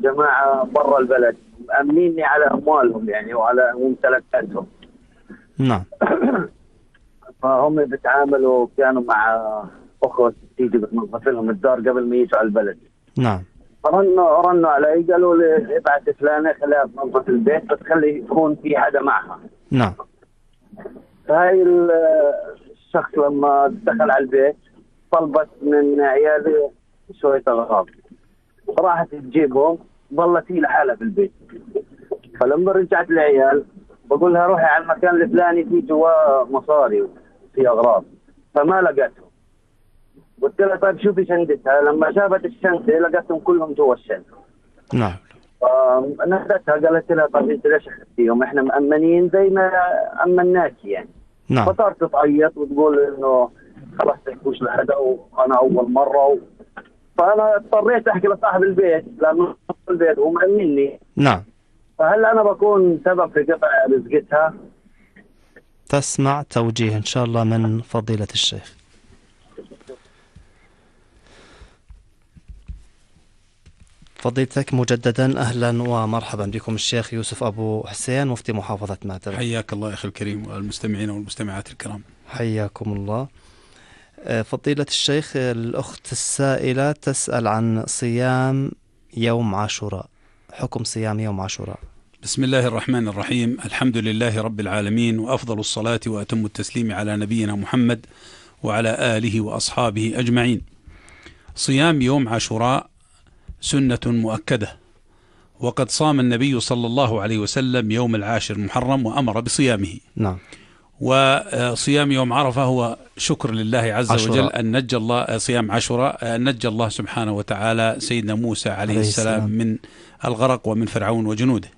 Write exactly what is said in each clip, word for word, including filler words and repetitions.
جماعة برا البلد مأمنيني على أموالهم يعني وعلى ممتلكاتهم. نعم. فهم بيتعاملوا كانوا مع أخوة تيجي بتنظف لهم الدار قبل ما يجوا على البلد. نعم. رنوا رنوا علي قالوا لي ابعث فلانة خليها تنظف البيت بس خلي يكون في حدا معها. نعم. فهاي الشخص لما دخل على البيت طلبت من عيالي شوية أغراض، راحت تجيبهم ظلت هي لحالها في البيت. فلما رجعت العيال بقول لها روحي على المكان الفلاني في جواه مصاري وفي أغراض، فما لقيتهم. قلت لها طيب شوفي شنطتها، لما شافت الشنطة لقيتهم كلهم جوا الشنطة. نعم. فنهدتها قالت لها طيب انت ليش اخذتيهم؟ احنا مأمنين زي ما أمناك يعني. نعم. فصارت تعيط وتقول انه خلاص تحكوش لحدا وانا اول مرة و... فانا اضطريت احكي لصاحب البيت لانه البيت هو مأمنني. نعم. فهل انا بكون سبب في قطع رزقتها؟ تسمع توجيه ان شاء الله من فضيلة الشيخ. فضيلتك مجددا أهلا ومرحبا بكم الشيخ يوسف أبو حسين مفتي محافظة معتبة. حياك الله أخي الكريم والمستمعين والمستمعات الكرام. حياكم الله. فضيلة الشيخ، الأخت السائلة تسأل عن صيام يوم عاشوراء، حكم صيام يوم عاشوراء. بسم الله الرحمن الرحيم، الحمد لله رب العالمين، وأفضل الصلاة وأتم التسليم على نبينا محمد وعلى آله وأصحابه أجمعين. صيام يوم عاشوراء سنة مؤكدة، وقد صام النبي صلى الله عليه وسلم يوم العاشر محرم وأمر بصيامه. نعم. وصيام يوم عرفة هو شكر لله عز عشراء. وجل أن نجى الله، صيام عاشوراء أن نجى الله سبحانه وتعالى سيدنا موسى عليه, عليه السلام, السلام من الغرق ومن فرعون وجنوده.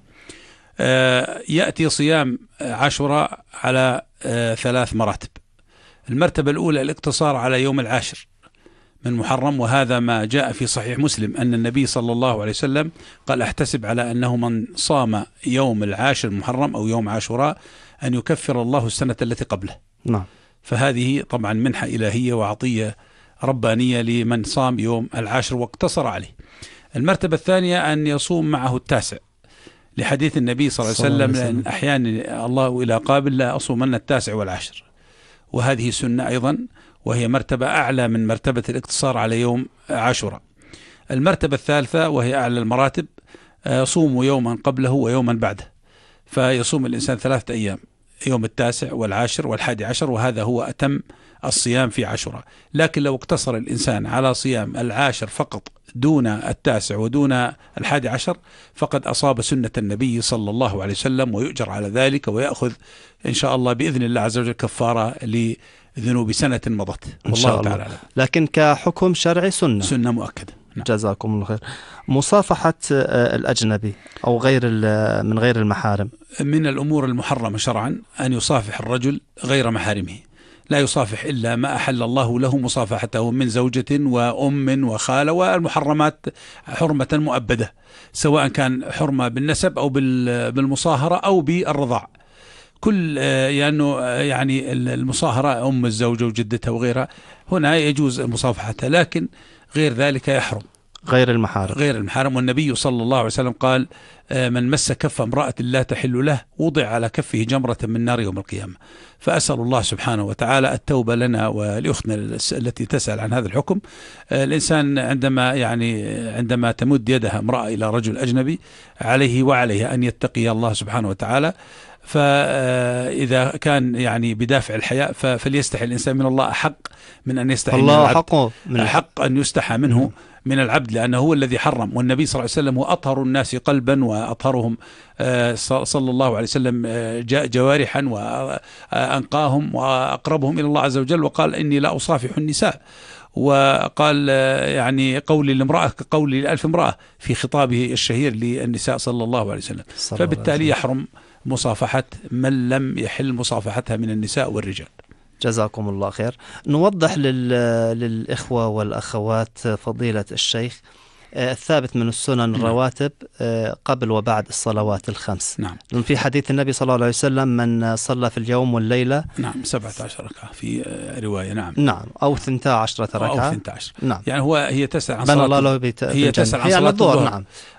يأتي صيام عاشوراء على ثلاث مراتب. المرتبة الأولى الاقتصار على يوم العاشر من محرم، وهذا ما جاء في صحيح مسلم أن النبي صلى الله عليه وسلم قال احتسب على أنه من صام يوم العاشر محرم أو يوم عاشوراء أن يكفر الله السنة التي قبله. نعم. فهذه طبعا منحة إلهية وعطية ربانية لمن صام يوم العاشر واقتصر عليه. المرتبة الثانية أن يصوم معه التاسع، لحديث النبي صلى الله عليه وسلم لأن أحيانا الله إلى قابل لا أصومن التاسع والعاشر، وهذه سنة أيضا، وهي مرتبة أعلى من مرتبة الاقتصار على يوم عاشوراء. المرتبة الثالثة وهي أعلى المراتب، صوموا يوما قبله ويوما بعده، فيصوم الإنسان ثلاثة أيام، يوم التاسع والعاشر والحادي عشر، وهذا هو أتم الصيام في عاشوراء. لكن لو اقتصر الإنسان على صيام العاشر فقط دون التاسع ودون الحادي عشر فقد أصاب سنة النبي صلى الله عليه وسلم، ويؤجر على ذلك ويأخذ إن شاء الله بإذن الله عز وجل كفارة لذنوب سنة مضت. إن شاء الله. لكن كحكم شرعي سنة سنة مؤكدة. نعم. جزاكم الله خير. مصافحة الأجنبي أو غير من غير المحارم من الأمور المحرمة شرعا أن يصافح الرجل غير محارمه، لا يصافح إلا ما أحل الله له مصافحته من زوجة وأم وخالة، والمحرمات حرمة مؤبدة، سواء كان حرمة بالنسب أو بالمصاهرة أو بالرضاع. كل يعني يعني المصاهرة أم الزوجة وجدتها وغيرها هنا يجوز مصافحتها، لكن غير ذلك يحرم غير المحارم غير المحارم. والنبي صلى الله عليه وسلم قال من مس كف امرأة لا تحل له وضع على كفه جمرة من نار يوم القيامة. فأسأل الله سبحانه وتعالى التوبة لنا ولأختنا التي تسأل عن هذا الحكم. الإنسان عندما يعني عندما تمد يدها امرأة إلى رجل أجنبي عليه وعليها أن يتقي الله سبحانه وتعالى، فإذا كان يعني بدافع الحياء فليستحي الإنسان من الله أحق من أن يستحي الله من العبد. حقه من حق أن يستحى منه من العبد، لأنه هو الذي حرم. والنبي صلى الله عليه وسلم هو أطهر الناس قلبا وأطهرهم صلى الله عليه وسلم جوارحا وأنقاهم وأقربهم إلى الله عز وجل، وقال إني لا أصافح النساء، وقال يعني قولي لامرأة كقولي لألف امرأة في خطابه الشهير للنساء صلى الله عليه وسلم. فبالتالي يحرم مصافحة من لم يحل مصافحتها من النساء والرجال. جزاكم الله خير. نوضح للإخوة والأخوات فضيلة الشيخ الثابت من السنن الرواتب قبل وبعد الصلوات الخمس. نعم. في حديث النبي صلى الله عليه وسلم من صلى في اليوم والليلة نعم سبعة عشر ركعة في رواية. نعم. نعم أو ثنتا عشرة ركعة أو ثنتا عشر. نعم. يعني هو هي تسأل عن صلاة صلاة الله بيت... هي تسأل عن صلاة الظهر. نعم.